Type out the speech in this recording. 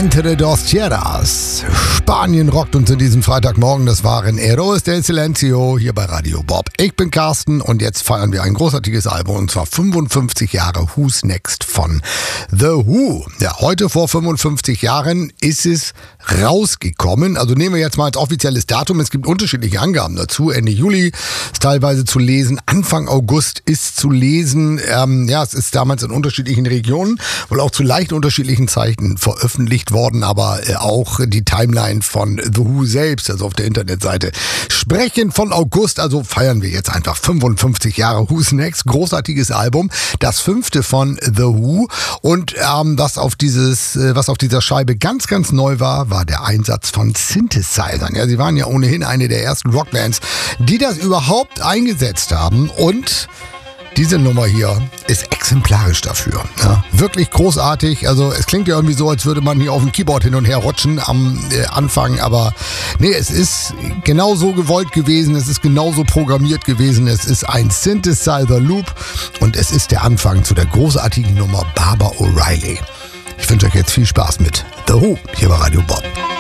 Entre dos Tierras. Spanien rockt uns in diesem Freitagmorgen. Das waren Héroes del Silencio hier bei Radio Bob. Ich bin Carsten und jetzt feiern wir ein großartiges Album und zwar 55 Jahre Who's Next von The Who. Ja, heute vor 55 Jahren ist es rausgekommen. Also nehmen wir jetzt mal als offizielles Datum. Es gibt unterschiedliche Angaben dazu. Ende Juli ist teilweise zu lesen. Anfang August ist zu lesen. Es ist damals in unterschiedlichen Regionen, wohl auch zu leicht unterschiedlichen Zeiten veröffentlicht worden, aber auch die Timeline von The Who selbst, also auf der Internetseite, sprechen von August, also feiern wir jetzt einfach 55 Jahre Who's Next, großartiges Album, das 5. von The Who und was auf dieser Scheibe ganz, ganz neu war der Einsatz von Synthesizern. Ja, sie waren ja ohnehin eine der ersten Rockbands, die das überhaupt eingesetzt haben und diese Nummer hier ist exemplarisch dafür. Ja, wirklich großartig. Also es klingt ja irgendwie so, als würde man hier auf dem Keyboard hin und her rutschen am Anfang. Aber nee, es ist genau so gewollt gewesen. Es ist genauso programmiert gewesen. Es ist ein Synthesizer-Loop. Und es ist der Anfang zu der großartigen Nummer Baba O'Reilly. Ich wünsche euch jetzt viel Spaß mit The Who hier bei Radio Bob.